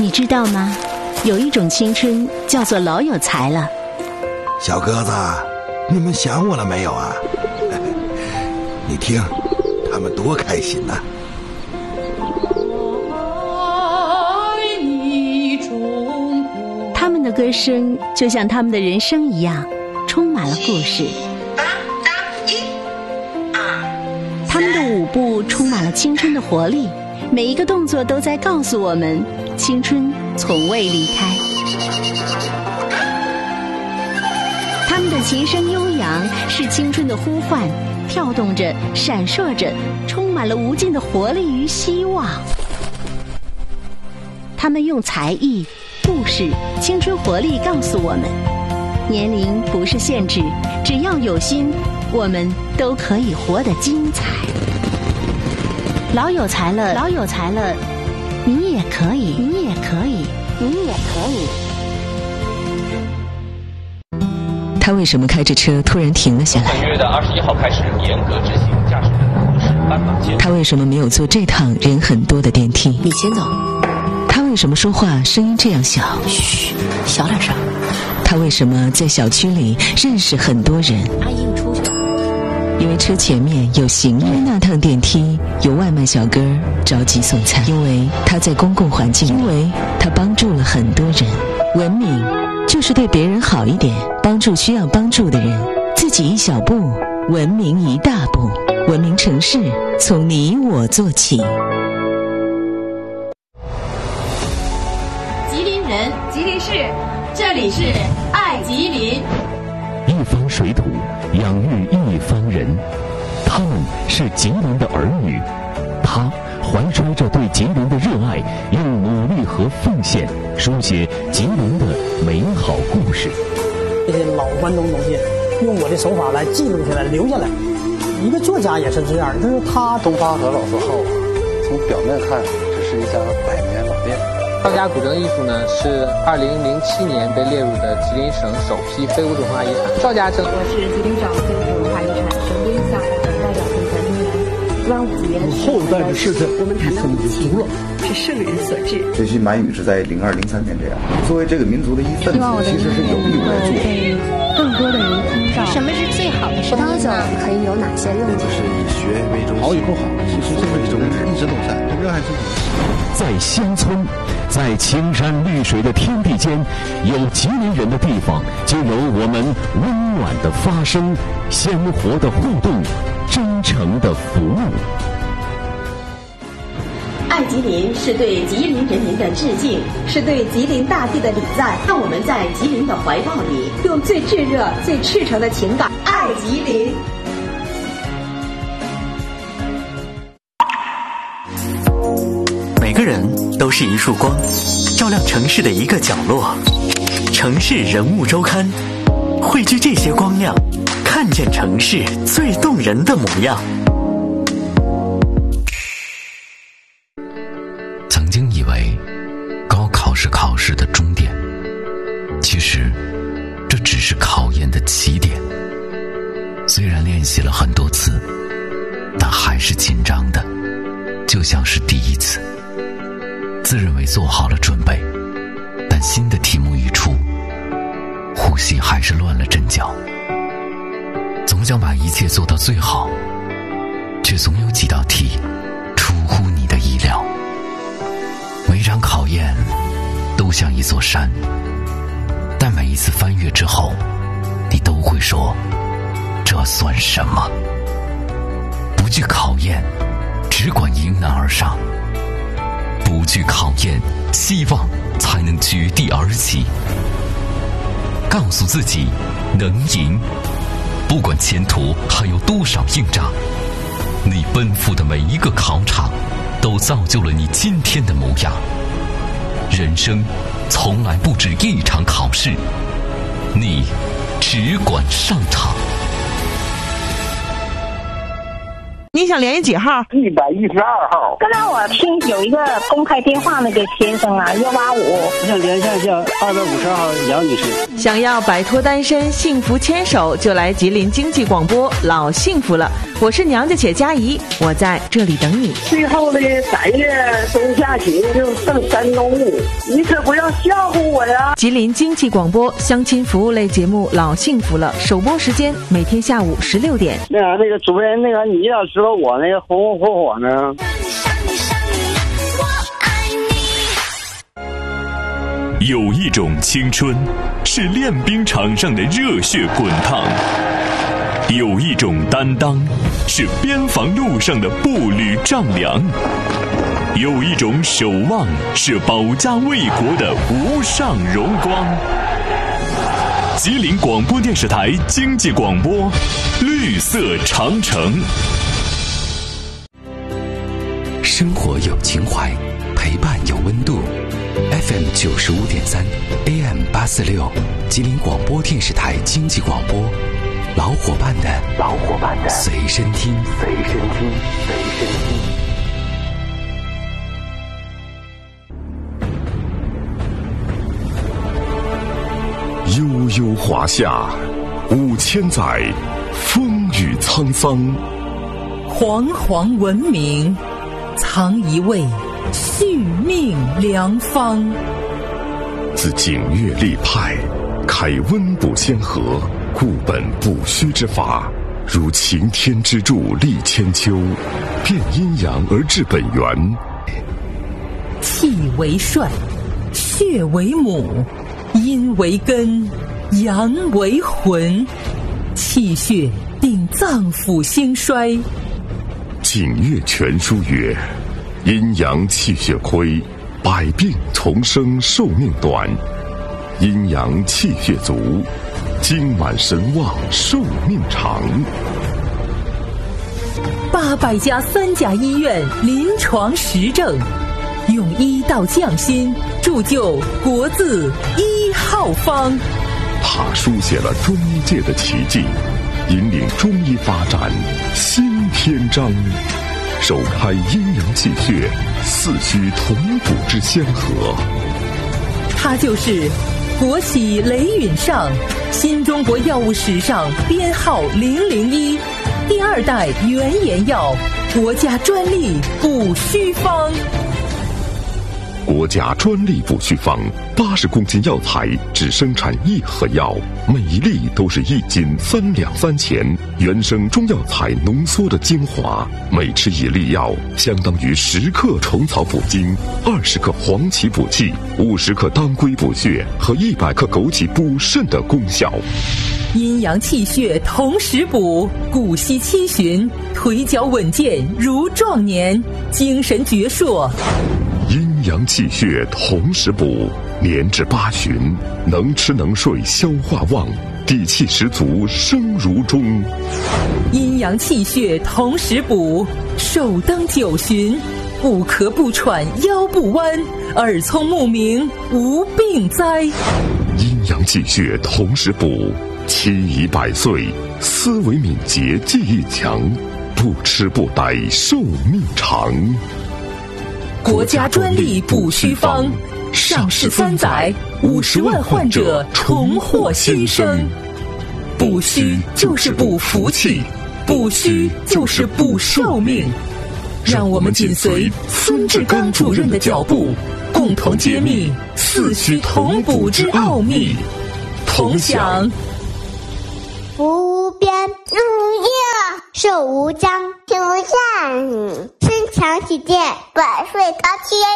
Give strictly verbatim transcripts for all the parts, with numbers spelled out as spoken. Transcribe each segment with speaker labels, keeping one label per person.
Speaker 1: 你知道吗？有一种青春叫做老有才了。
Speaker 2: 小鸽子，你们想我了没有啊？你听，他们多开心呐、啊！
Speaker 1: 他们的歌声就像他们的人生一样，充满了故事。他们的舞步充满了青春的活力，每一个动作都在告诉我们，青春从未离开。他们的琴声悠扬，是青春的呼唤，跳动着，闪烁着，充满了无尽的活力与希望。他们用才艺、故事、青春活力告诉我们，年龄不是限制，只要有心，我们都可以活得精彩。老有才了，老有才了，你也可以，你也可以，你也可以。
Speaker 3: 他为什么开着车突然停了下来？
Speaker 4: 本月的二十一号开始严格执行驾驶人的无视斑马线。
Speaker 3: 他为什么没有坐这趟人很多的电梯？
Speaker 5: 你先走。
Speaker 3: 他为什么说话声音这样小？
Speaker 5: 嘘，小点声。
Speaker 3: 他为什么在小区里认识很多人？
Speaker 5: 阿姨，你出去。
Speaker 3: 因为车前面有行人，因为那趟电梯有外卖小哥着急送餐，因为他在公共环境，因为他帮助了很多人。文明就是对别人好一点，帮助需要帮助的人，自己一小步，文明一大步。文明城市从你我做起。
Speaker 6: 吉林人，吉林市，这里是爱吉林。
Speaker 7: 一方水土养育一方人，他们是吉林的儿女，他怀揣着对吉林的热爱，用努力和奉献书写吉林的美好故事。
Speaker 8: 这些老关东东西，用我的手法来记录下来、留下来。一个作家也是这样，就是他。
Speaker 9: 东发和老字号，从表面看，这是一家百年老店。
Speaker 10: 赵家古筝艺术呢，是二零零七年被列入的吉林省首批非物质文化遗产。赵家筝，
Speaker 11: 我是吉林省非物质文化遗产省规项目的代表评审人员。端午节的
Speaker 12: 后代的事情，
Speaker 11: 我们谈到情是圣人所致。
Speaker 13: 学习满语是在零二零三年这样。作为这个民族的一份子，其实是有义务来做。
Speaker 11: 被更多的人听到。什么是最好的声音呢？可以有哪些用途？
Speaker 12: 就是以学为中心。好与不好，其实这是一种一直都在，热爱自己。
Speaker 7: 在乡村，在青山绿水的天地间，有吉林人的地方，就有我们温暖的发声、鲜活的互动、真诚的服务。
Speaker 6: 爱吉林是对吉林人民的致敬，是对吉林大地的礼赞。让我们在吉林的怀抱里，用最炙热、最赤诚的情感爱吉林。
Speaker 14: 每个人都是一束光，照亮城市的一个角落。城市人物周刊，汇聚这些光亮，看见城市最动人的模样。
Speaker 15: 曾经以为高考是考试的终点，其实这只是考验的起点。虽然练习了很多次，但还是紧张的，就像是第一次。自认为做好了准备，但新的题目一出，呼吸还是乱了阵脚。总想把一切做到最好，却总有几道题出乎你的意料。每场考验都像一座山，但每一次翻越之后，你都会说，这算什么？不惧考验，只管迎难而上。不惧考验，希望才能绝地而起。告诉自己能赢，不管前途还有多少硬仗，你奔赴的每一个考场都造就了你今天的模样。人生从来不止一场考试，你只管上场。
Speaker 16: 你想联系几号？
Speaker 17: 一百一十二号。
Speaker 18: 刚才我听有一个公开电话那个先生啊，幺八五。
Speaker 19: 我想连线一下二百五十二号杨女士。
Speaker 16: 想要摆脱单身，幸福牵手，就来吉林经济广播，老幸福了。我是娘家且佳怡，我在这里等你。
Speaker 17: 最后的三月中下旬就剩山东，你可不要吓唬我呀！
Speaker 16: 吉林经济广播相亲服务类节目《老幸福了》，首播时间每天下午十六点。
Speaker 19: 那啥，那个主持人，那个你要知道我那个红红火火呢。
Speaker 20: 有一种青春是练兵场上的热血滚烫，有一种担当是边防路上的步履丈量，有一种守望是保家卫国的无上荣光。吉林广播电视台经济广播，绿色长城。
Speaker 15: 生活有情怀，陪伴有温度。F M 九十五点三 ，A M 八四六，吉林广播电视台经济广播，老伙伴的老伙伴的随身听，随身听，随身
Speaker 20: 听。悠悠华夏，五千载，风雨沧桑。
Speaker 21: 煌煌文明，藏一位续命良方。
Speaker 20: 自景岳立派，开温补先河，固本不虚之法，如擎天之柱立千秋，变阴阳而治本源。
Speaker 21: 气为帅，血为母，阴为根，阳为魂，气血定脏腑兴衰。
Speaker 20: 景岳全书曰：阴阳气血亏，百病丛生，寿命短；阴阳气血足，精满神旺，寿命长。
Speaker 21: 八百家三甲医院临床实证，用医道匠心，铸就国字一号方。
Speaker 20: 他书写了中医界的奇迹，引领中医发展新篇章，首开阴阳气血四虚同补之先河。
Speaker 21: 他就是国玺雷允上，新中国药物史上编号零零一，第二代原研药，国家专利补虚方。
Speaker 20: 国家专利补虚方，八十公斤药材只生产一盒药，每一粒都是一斤三两三钱，原生中药材浓缩的精华，每吃一粒药相当于十克虫草补精，二十克黄芪补气，五十克当归补血和一百克枸杞补肾的功效。
Speaker 21: 阴阳气血同时补，骨息七旬，腿脚稳健如壮年，精神矍铄。
Speaker 20: 阴阳气血同时补，年至八旬，能吃能睡，消化旺，底气十足，生如钟。
Speaker 21: 阴阳气血同时补，寿登九旬，不咳不喘，腰不弯，耳聪目明，无病灾。
Speaker 20: 阴阳气血同时补，七宜百岁，思维敏捷，记忆强，不吃不呆，寿命长。
Speaker 21: 国家专利补虚方，上市三载，五十万患者重获新生。补虚就是补福气，补虚就是补寿命。让我们紧随孙志刚主任的脚步，共同揭秘四虚同补之奥秘，同享。
Speaker 22: 福无边，日无夜，寿无疆，天无限，身强体健，百岁高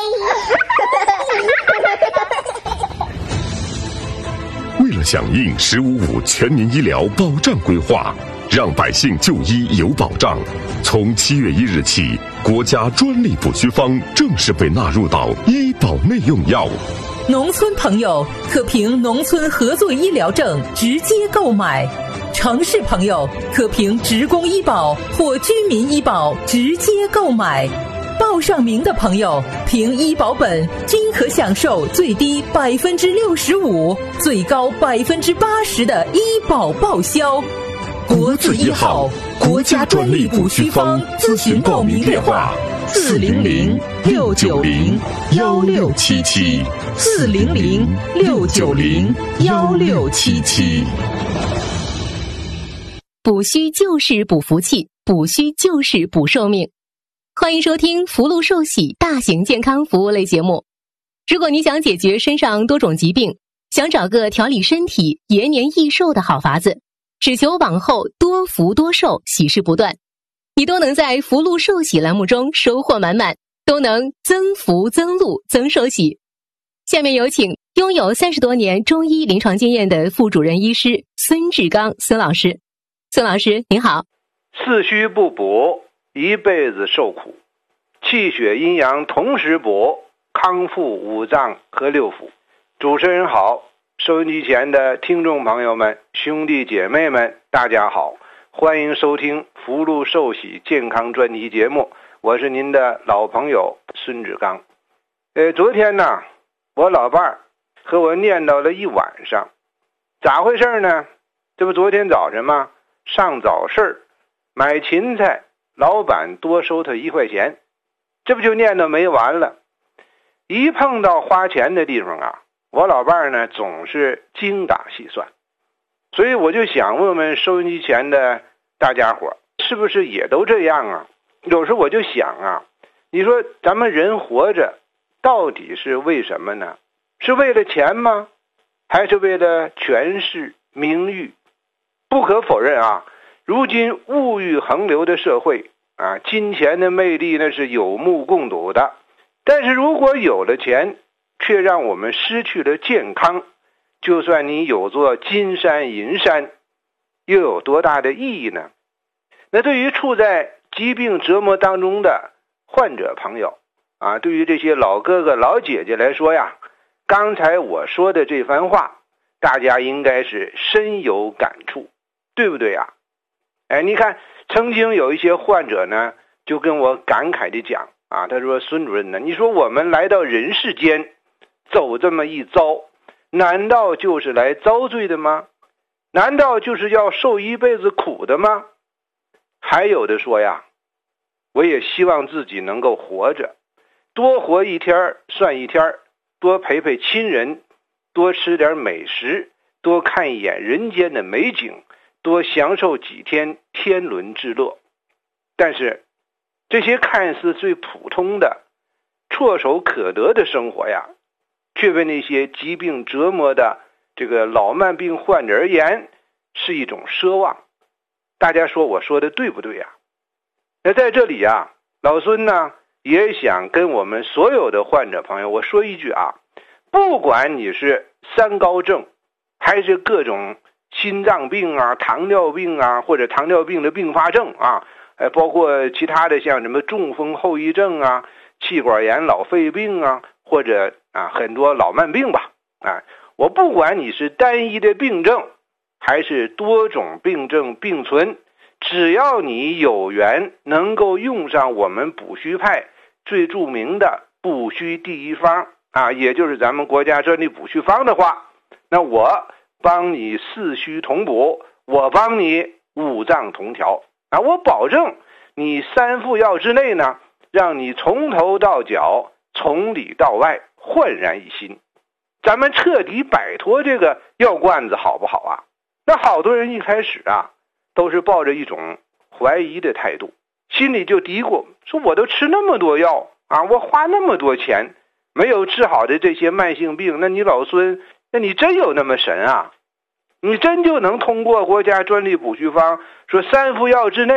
Speaker 20: 天。为了响应“十五五”全民医疗保障规划，让百姓就医有保障，从七月一日起，国家专利补虚方正式被纳入到医保内用药。
Speaker 21: 农村朋友可凭农村合作医疗证直接购买，城市朋友可凭职工医保或居民医保直接购买。报上名的朋友凭医保本均可享受最低百分之六十五、最高百分之八十的医保报销。 国字一号，国家专利补虚方，咨询报名电话：四零零六九零幺六七七，四零零六九零幺六七七。
Speaker 1: 补虚就是补福气，补虚就是补寿命。欢迎收听福禄寿喜大型健康服务类节目。如果你想解决身上多种疾病，想找个调理身体、延年益寿的好法子，只求往后多福多寿，喜事不断，你都能在福禄寿喜栏目中收获满满，都能增福增禄增寿喜。下面有请拥有三十多年中医临床经验的副主任医师孙志刚孙老师。孙老师您好。
Speaker 2: 四虚不补，一辈子受苦，气血阴阳同时补，康复五脏和六腑。主持人好，收音机前的听众朋友们、兄弟姐妹们，大家好，欢迎收听福禄寿喜健康专题节目，我是您的老朋友孙志刚。呃，昨天呢，我老伴儿和我念叨了一晚上，咋回事呢？这不昨天早晨吗？上早市买芹菜，老板多收他一块钱，这不就念叨没完了。一碰到花钱的地方啊，我老伴儿呢总是精打细算，所以我就想问问收音机前的大家伙，是不是也都这样啊？有时候我就想啊，你说咱们人活着到底是为什么呢？是为了钱吗？还是为了权势名誉？不可否认啊，如今物欲横流的社会啊，金钱的魅力那是有目共睹的。但是如果有了钱，却让我们失去了健康，就算你有座金山银山，又有多大的意义呢？那对于处在疾病折磨当中的患者朋友啊，对于这些老哥哥老姐姐来说呀，刚才我说的这番话，大家应该是深有感触，对不对呀？哎，你看，曾经有一些患者呢，就跟我感慨地讲啊，他说：“孙主任呢，你说我们来到人世间，走这么一遭，难道就是来遭罪的吗？难道就是要受一辈子苦的吗？”还有的说呀，我也希望自己能够活着，多活一天算一天，多陪陪亲人，多吃点美食，多看一眼人间的美景，多享受几天天伦之乐。但是这些看似最普通的、唾手可得的生活呀，却为那些疾病折磨的这个老慢病患者而言，是一种奢望。大家说我说的对不对呀？那在这里啊，老孙呢也想跟我们所有的患者朋友我说一句啊，不管你是三高症，还是各种心脏病啊、糖尿病啊，或者糖尿病的并发症啊，呃，包括其他的像什么中风后遗症啊、气管炎、老肺病啊，或者啊很多老慢病吧，啊，我不管你是单一的病症，还是多种病症并存，只要你有缘能够用上我们补虚派最著名的补虚第一方啊，也就是咱们国家专利补虚方的话，那我帮你四虚同补，我帮你五脏同调啊，我保证你三副药之内呢，让你从头到脚从里到外焕然一新，咱们彻底摆脱这个药罐子，好不好啊？那好多人一开始啊都是抱着一种怀疑的态度，心里就嘀咕说，我都吃那么多药啊，我花那么多钱没有治好的这些慢性病，那你老孙，那你真有那么神啊？你真就能通过国家专利补虚方说三副药之内